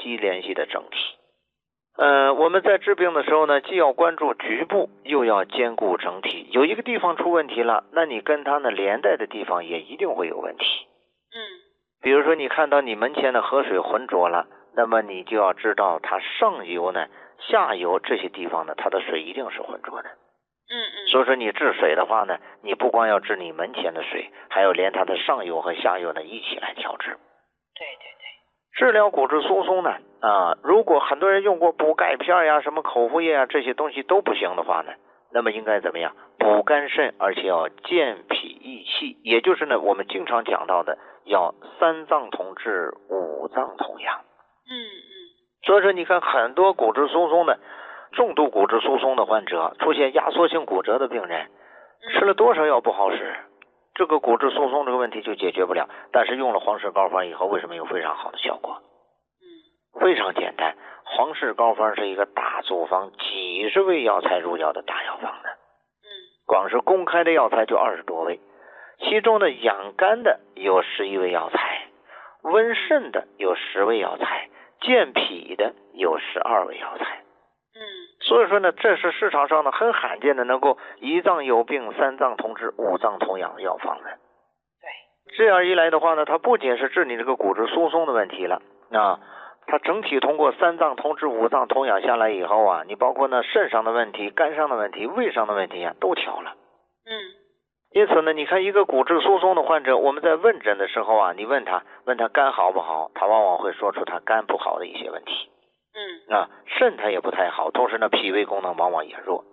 肌联系的整体。我们在治病的时候呢，既要关注局部，又要兼顾整体。有一个地方出问题了，那你跟它呢连带的地方也一定会有问题。比如说你看到你门前的河水浑浊了，那么你就要知道它上游呢、下游这些地方呢，它的水一定是浑浊的。所以说你治水的话呢，你不光要治你门前的水，还要连它的上游和下游呢一起来调治。治疗骨质疏松呢，如果很多人用过补钙片呀、什么口服液啊这些东西都不行的话呢，那么应该怎么样？补肝肾，而且要健脾益气，也就是呢我们经常讲到的要三脏同治，五脏同养。所以说你看很多骨质疏松的重度骨质疏松的患者，出现压缩性骨折的病人，吃了多少药不好使，这个骨质疏松这个问题就解决不了。但是用了黄氏膏方以后，为什么有非常好的效果？非常简单，黄氏膏方是一个大组方，几十味药材入药的大药方的。光是公开的药材就20多味，其中呢养肝的有11味药材，温肾的有10味药材，健脾的有12味药材。所以说呢，这是市场上呢很罕见的能够一脏有病、三脏同治、五脏同养的药方的。这样一来的话呢，它不仅是治你这个骨质疏松的问题了，它整体通过三脏同治、五脏同养下来以后啊，你包括呢肾上的问题、肝上的问题、胃上的问题啊都调了。因此呢，你看一个骨质疏松的患者，我们在问诊的时候啊，你问他肝好不好，他往往会说出他肝不好的一些问题。肾它也不太好，同时呢脾胃功能往往也弱。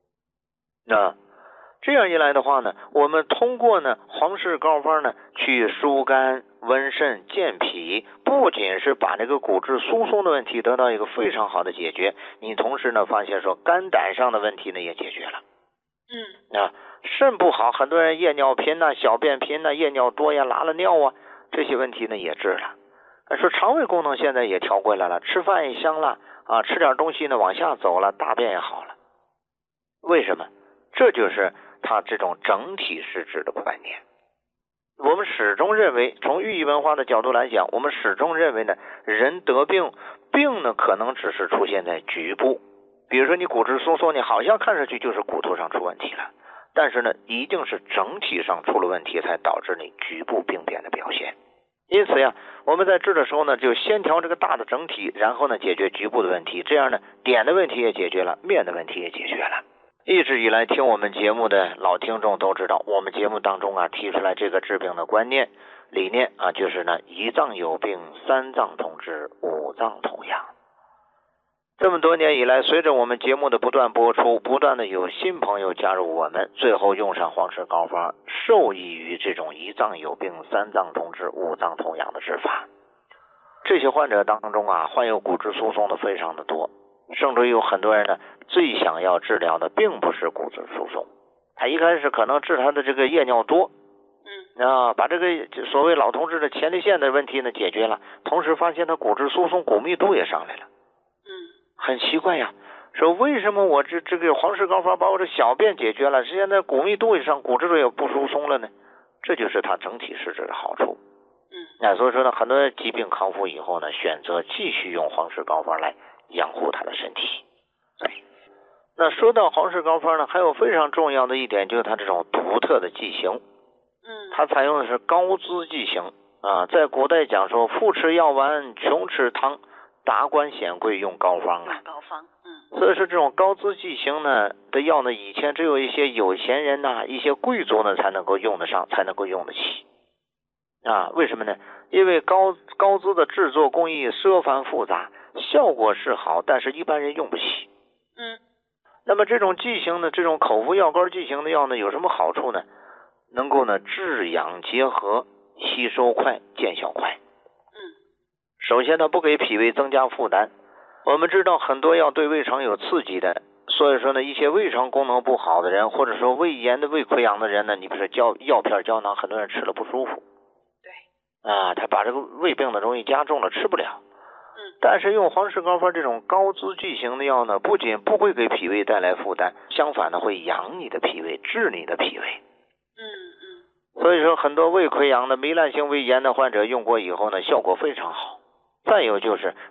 这样一来的话呢，我们通过呢黄氏膏方呢去疏肝温肾健脾，不仅是把这个骨质疏松的问题得到一个非常好的解决，你同时呢发现说肝胆上的问题呢也解决了。肾不好，很多人夜尿频呐、小便频呐、夜尿多呀、拉了尿啊，这些问题呢也治了。说肠胃功能现在也调过来了，吃饭也香了吃点东西呢往下走了，大便也好了。为什么？这就是它这种整体施治的观念。我们始终认为，从寓意文化的角度来讲，我们始终认为呢，人得病呢可能只是出现在局部。比如说你骨质疏松，你好像看上去就是骨头上出问题了，但是呢一定是整体上出了问题才导致你局部病变的表现。因此呀，我们在治的时候呢，就先调这个大的整体，然后呢解决局部的问题，这样呢点的问题也解决了，面的问题也解决了。一直以来听我们节目的老听众都知道，我们节目当中提出来这个治病的观念理念就是呢一脏有病，三脏同治，五脏同养。这么多年以来，随着我们节目的不断播出，不断的有新朋友加入我们，最后用上黄氏膏方，受益于这种一脏有病，三脏同治，五脏同养的治法。这些患者当中患有骨质疏松的非常的多，甚至有很多人呢最想要治疗的并不是骨质疏松，他一开始可能治他的这个夜尿多，把这个所谓老同志的前列腺的问题呢解决了，同时发现他骨质疏松骨密度也上来了。很奇怪呀，说为什么我这个黄氏膏方把我这小便解决了，现在骨密度也上，骨质也不疏松了呢？这就是它整体施治的好处。所以说呢，很多疾病康复以后呢，选择继续用黄氏膏方来养护他的身体。那说到黄氏膏方呢，还有非常重要的一点就是它这种独特的剂型。它采用的是高滋剂型在古代讲说富吃药丸，穷吃汤，达官显贵用膏方所以说这种高滋剂型呢的药呢，以前只有一些有钱人一些贵族呢才能够用得上，才能够用得起为什么呢？因为高滋的制作工艺奢繁复杂，效果是好，但是一般人用不起。那么这种剂型呢，这种口服药膏剂型的药呢，有什么好处呢？能够呢治养结合，吸收快，见效快。首先呢，不给脾胃增加负担。我们知道很多药对胃肠有刺激的，所以说呢，一些胃肠功能不好的人，或者说胃炎的、胃溃疡的人呢，你比如说药片胶囊，很多人吃了不舒服。他把这个胃病呢容易加重了，吃不了。但是用黄氏膏方这种高滋剂型的药呢，不仅不会给脾胃带来负担，相反呢会养你的脾胃，治你的脾胃。所以说很多胃溃疡的、糜烂性胃炎的患者用过以后呢，效果非常好。再有就是